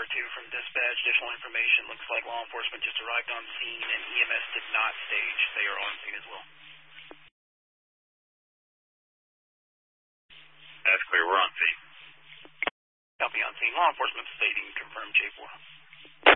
R2 from dispatch. Additional information. Looks like law enforcement just arrived on scene and EMS did not stage. They are on scene as well. That's clear. We're on scene. Copy on scene. Law enforcement stating confirmed J4.